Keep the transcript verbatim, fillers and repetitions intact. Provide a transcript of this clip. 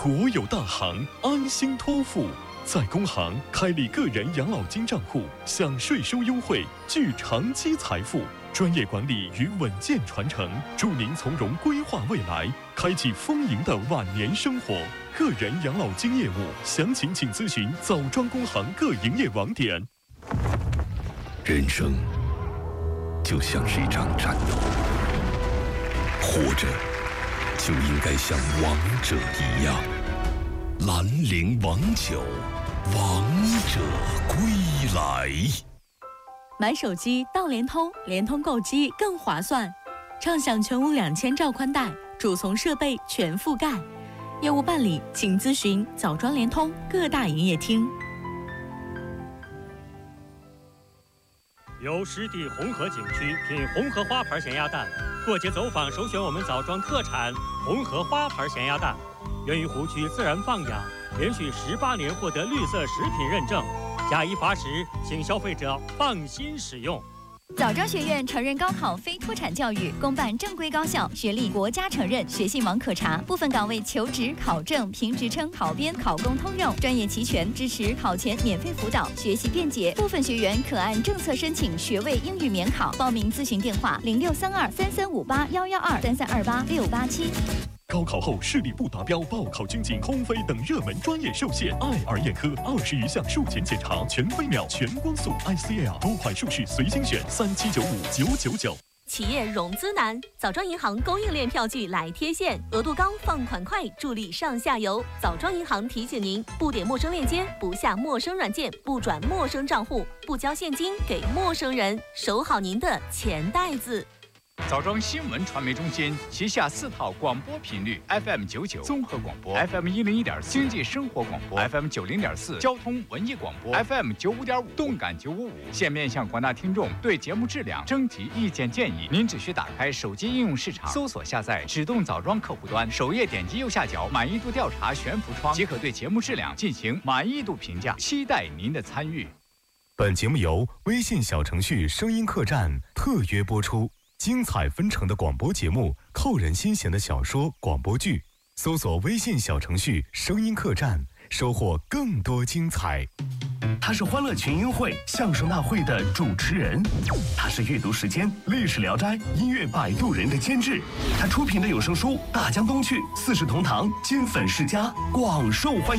国有大行安心托付，在工行开立个人养老金账户，享税收优惠，聚长期财富。专业管理与稳健传承，助您从容规划未来，开启丰盈的晚年生活。个人养老金业务详情请咨询枣庄工行各营业网点。 人生就像是一场战斗，活着就应该像王者一样。兰陵王酒，王者归来。 买手机到联通，联通购机更划算，畅享全屋两千兆宽带，主从设备全覆盖。业务办理请咨询枣庄联通各大营业厅。 由湿地红河景区品红河花牌咸鸭蛋，过节走访首选我们枣庄特产红河花牌咸鸭蛋，源于湖区自然放养，连续十八年获得绿色食品认证。假一罚十，请消费者放心使用。 枣庄学院承认高考非脱产教育，公办正规高校，学历国家承认，学信网可查。部分岗位求职、考证、评职称、考编、考公通用，专业齐全，支持考前免费辅导，学习便捷。部分学员可按政策申请学位英语免考。报名咨询电话：零六三二三三五八幺幺二三三二八六八七。 高考后视力不达标、报考军警、空飞等热门专业受限，爱尔眼科二十余项术前检查，全飞秒、全光速 I C L 多款术式随心选，三七九五九九九。 企业融资难，枣庄银行供应链票据来贴现，额度高，放款快，助力上下游。枣庄银行提醒您：不点陌生链接，不下陌生软件，不转陌生账户，不交现金给陌生人，守好您的钱袋子。 枣庄新闻传媒中心旗下四套广播频率 ：F M 九九综合广播 ，F M 一零一点四经济生活广播 ，F M 九零点四交通文艺广播 ，F M 九五点五动感九五五。现面向广大听众对节目质量征集意见建议。您只需打开手机应用市场，搜索下载指动枣庄客户端，首页点击右下角满意度调查悬浮窗，即可对节目质量进行满意度评价。期待您的参与。 本节目由微信小程序声音客栈特约播出。精彩纷呈的广播节目，扣人心弦的小说、广播剧，搜索微信小程序“声音客栈”，收获更多精彩。 他是欢乐群英会相声大会的主持人，他是阅读时间、历史聊斋、音乐摆渡人的监制，他出品的有声书《大江东去》《四世同堂》《金粉世家》广受欢迎。